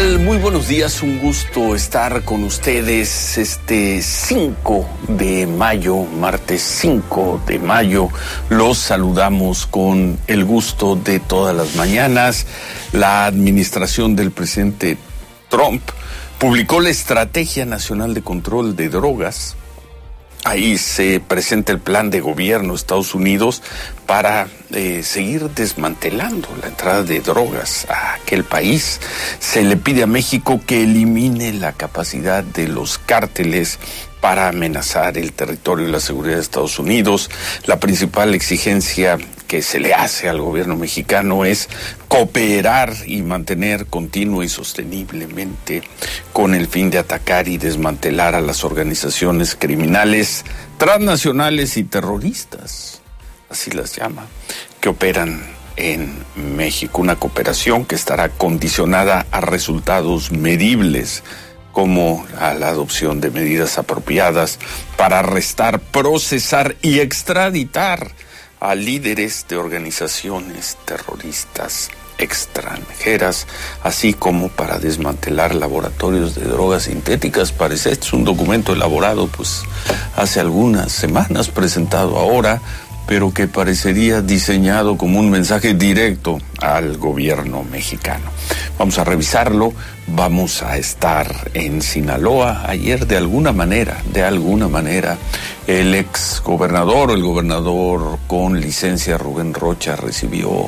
tal? Muy buenos días, un gusto estar con ustedes este 5 de mayo, martes 5 de mayo. Los saludamos con el gusto de todas las mañanas. La administración del presidente Trump publicó la Estrategia Nacional de Control de Drogas. Ahí se presenta el plan de gobierno de Estados Unidos para seguir desmantelando la entrada de drogas a aquel país. Se le pide a México que elimine la capacidad de los cárteles para amenazar el territorio y la seguridad de Estados Unidos. La principal exigencia que se le hace al gobierno mexicano es cooperar y mantener continua y sosteniblemente con el fin de atacar y desmantelar a las organizaciones criminales transnacionales y terroristas, así las llama, que operan en México. Una cooperación que estará condicionada a resultados medibles, como a la adopción de medidas apropiadas para arrestar, procesar y extraditar a líderes de organizaciones terroristas extranjeras, así como para desmantelar laboratorios de drogas sintéticas. Parece este es un documento elaborado hace algunas semanas, presentado ahora, pero que parecería diseñado como un mensaje directo al gobierno mexicano. Vamos a revisarlo, vamos a estar en Sinaloa. Ayer, de alguna manera, el ex gobernador o el gobernador con licencia Rubén Rocha recibió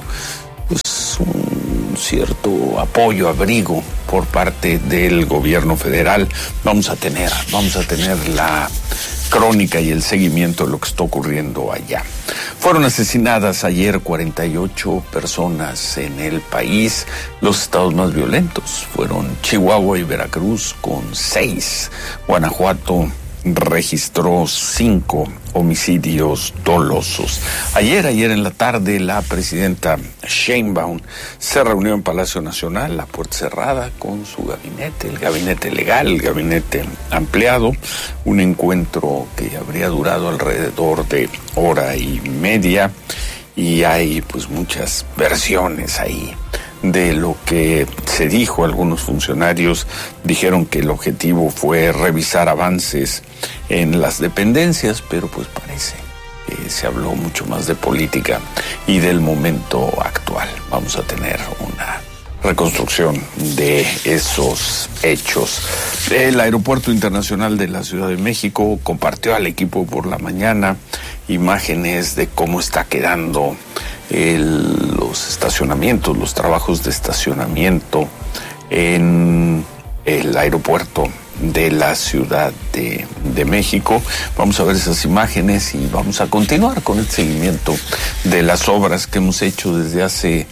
un cierto apoyo, abrigo por parte del gobierno federal. Vamos a tener la crónica y el seguimiento de lo que está ocurriendo allá. Fueron asesinadas ayer 48 personas en el país. Los estados más violentos fueron Chihuahua y Veracruz con 6. Guanajuato registró 5 homicidios dolosos. Ayer en la tarde, la presidenta Sheinbaum se reunió en Palacio Nacional, a puerta cerrada, con su gabinete, el gabinete legal, el gabinete ampliado, un encuentro que habría durado alrededor de hora y media, y hay muchas versiones ahí de lo que se dijo. Algunos funcionarios dijeron que el objetivo fue revisar avances en las dependencias, pero parece que se habló mucho más de política y del momento actual. Vamos a tener una reconstrucción de esos hechos. El Aeropuerto Internacional de la Ciudad de México compartió al equipo por la mañana imágenes de cómo está quedando los estacionamientos, los trabajos de estacionamiento en el aeropuerto de la Ciudad de México. Vamos a ver esas imágenes y vamos a continuar con el seguimiento de las obras que hemos hecho desde hace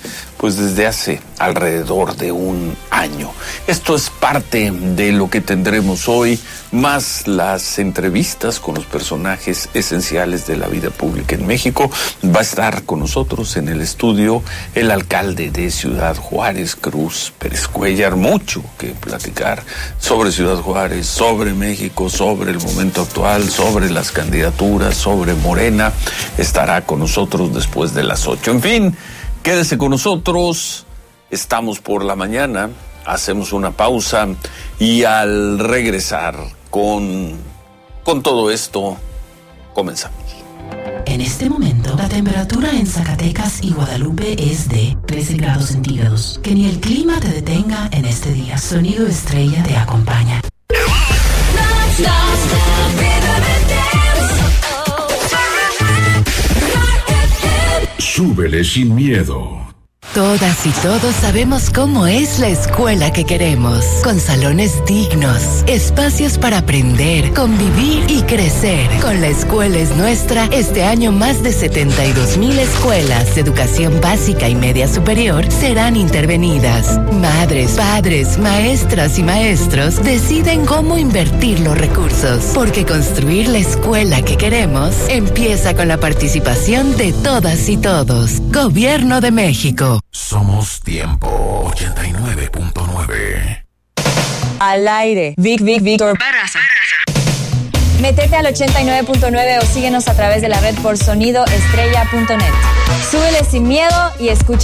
alrededor de un año. Esto es parte de lo que tendremos hoy, más las entrevistas con los personajes esenciales de la vida pública en México. Va a estar con nosotros en el estudio el alcalde de Ciudad Juárez, Cruz Pérez Cuéllar. Mucho que platicar sobre Ciudad Juárez, sobre México, sobre el momento actual, sobre las candidaturas, sobre Morena. Estará con nosotros después de las 8. En fin, quédese con nosotros. Estamos por la mañana, hacemos una pausa y al regresar con todo esto, comenzamos. En este momento, la temperatura en Zacatecas y Guadalupe es de 13 grados centígrados. Que ni el clima te detenga en este día. Sonido Estrella te acompaña. Súbele sin miedo. Todas y todos sabemos cómo es la escuela que queremos, con salones dignos, espacios para aprender, convivir y crecer. Con La Escuela es Nuestra, este año más de 72,000 escuelas de educación básica y media superior serán intervenidas. Madres, padres, maestras y maestros deciden cómo invertir los recursos, porque construir la escuela que queremos empieza con la participación de todas y todos. Gobierno de México. Somos Tiempo 89.9. Al aire. Víctor Barraza. Métete al 89.9 o síguenos a través de la red por sonidoestrella.net. Súbele sin miedo y escucha.